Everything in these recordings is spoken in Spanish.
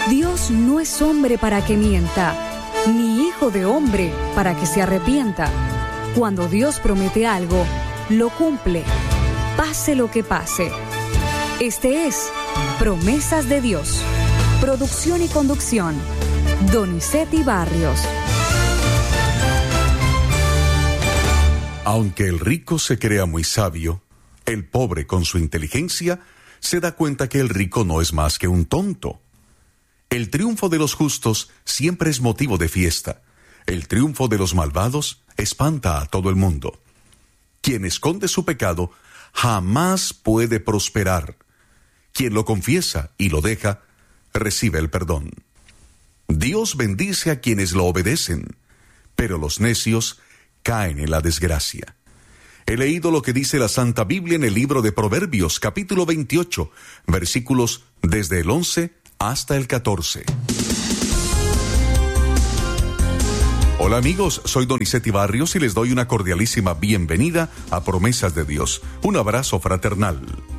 Dios no es hombre para que mienta, ni hijo de hombre para que se arrepienta. Cuando Dios promete algo, lo cumple, pase lo que pase. Este es Promesas de Dios. Producción y conducción, Donizetti Barrios. Aunque el rico se crea muy sabio, el pobre con su inteligencia se da cuenta que el rico no es más que un tonto. El triunfo de los justos siempre es motivo de fiesta. El triunfo de los malvados espanta a todo el mundo. Quien esconde su pecado jamás puede prosperar. Quien lo confiesa y lo deja, recibe el perdón. Dios bendice a quienes lo obedecen, pero los necios caen en la desgracia. He leído lo que dice la Santa Biblia en el libro de Proverbios, capítulo 28, versículos desde el 11 hasta el 14. Hola amigos, soy Donizetti Barrios y les doy una cordialísima bienvenida a Promesas de Dios. Un abrazo fraternal.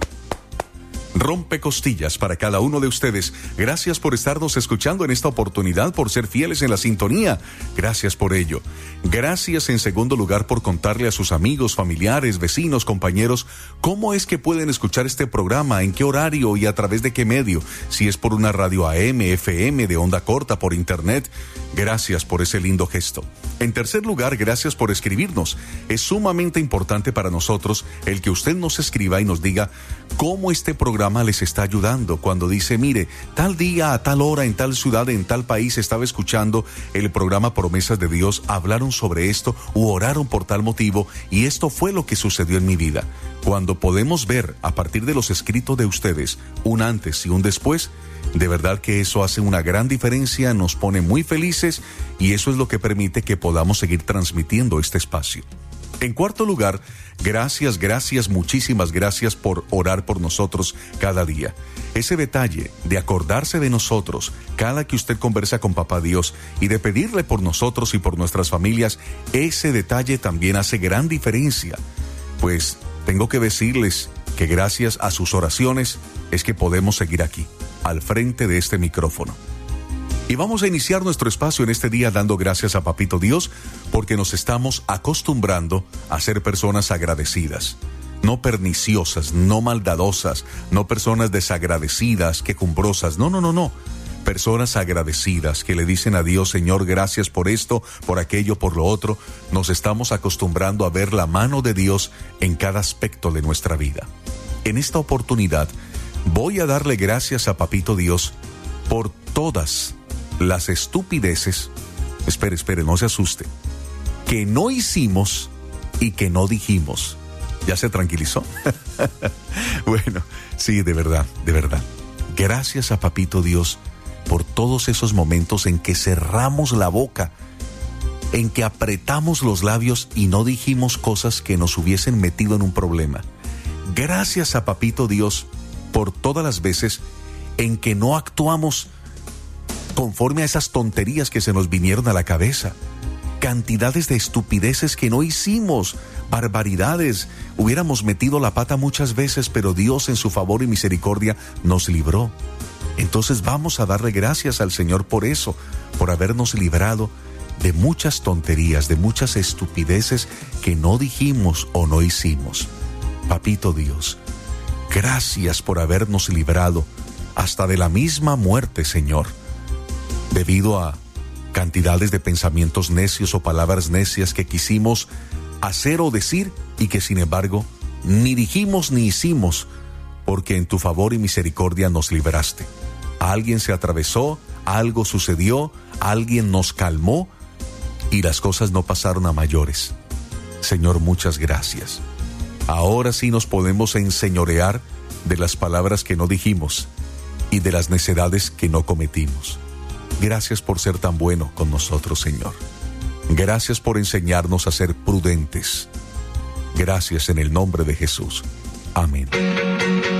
Rompe costillas para cada uno de ustedes. Gracias por estarnos escuchando en esta oportunidad, por ser fieles en la sintonía. Gracias por ello. Gracias en segundo lugar por contarle a sus amigos, familiares, vecinos, compañeros, cómo es que pueden escuchar este programa, en qué horario y a través de qué medio. Si es por una radio AM, FM, de onda corta, por internet. Gracias por ese lindo gesto. En tercer lugar, gracias por escribirnos. Es sumamente importante para nosotros el que usted nos escriba y nos diga cómo este programa les está ayudando. Cuando dice, mire, tal día, a tal hora, en tal ciudad, en tal país, estaba escuchando el programa Promesas de Dios, hablaron sobre esto u oraron por tal motivo y esto fue lo que sucedió en mi vida. Cuando podemos ver a partir de los escritos de ustedes un antes y un después, de verdad que eso hace una gran diferencia, nos pone muy felices y eso es lo que permite que podamos seguir transmitiendo este espacio. En cuarto lugar, gracias, muchísimas gracias por orar por nosotros cada día. Ese detalle de acordarse de nosotros cada que usted conversa con Papá Dios y de pedirle por nosotros y por nuestras familias, ese detalle también hace gran diferencia. Pues tengo que decirles que gracias a sus oraciones es que podemos seguir aquí, al frente de este micrófono. Y vamos a iniciar nuestro espacio en este día dando gracias a Papito Dios porque nos estamos acostumbrando a ser personas agradecidas, no perniciosas, no maldadosas, no personas desagradecidas, quejumbrosas, no. Personas agradecidas que le dicen a Dios, Señor, gracias por esto, por aquello, por lo otro. Nos estamos acostumbrando a ver la mano de Dios en cada aspecto de nuestra vida. En esta oportunidad voy a darle gracias a Papito Dios por todas las estupideces, espere, no se asuste, que no hicimos y que no dijimos. ¿Ya se tranquilizó? Bueno, sí, de verdad. Gracias a Papito Dios por todos esos momentos en que cerramos la boca, en que apretamos los labios y no dijimos cosas que nos hubiesen metido en un problema. Gracias a Papito Dios por todas las veces en que no actuamos conforme a esas tonterías que se nos vinieron a la cabeza. Cantidades de estupideces que no hicimos, barbaridades. Hubiéramos metido la pata muchas veces, pero Dios en su favor y misericordia nos libró. Entonces vamos a darle gracias al Señor por eso, por habernos librado de muchas tonterías, de muchas estupideces que no dijimos o no hicimos. Papito Dios, gracias por habernos librado hasta de la misma muerte, Señor, debido a cantidades de pensamientos necios o palabras necias que quisimos hacer o decir y que sin embargo ni dijimos ni hicimos, porque en tu favor y misericordia nos libraste. Alguien se atravesó, algo sucedió, alguien nos calmó y las cosas no pasaron a mayores. Señor, muchas gracias. Ahora sí nos podemos enseñorear de las palabras que no dijimos y de las necedades que no cometimos. Gracias por ser tan bueno con nosotros, Señor. Gracias por enseñarnos a ser prudentes. Gracias en el nombre de Jesús. Amén.